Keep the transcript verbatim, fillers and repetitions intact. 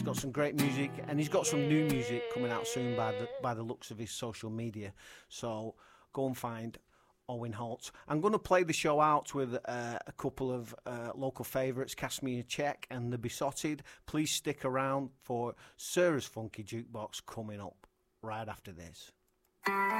got some great music, and he's got some new music coming out soon by the by the looks of his social media. So go and find Owen Holtz. I'm going to play the show out with uh, a couple of uh, local favourites, Cast Me a Check and The Besotted. Please stick around for Sarah's Funky Jukebox coming up right after this.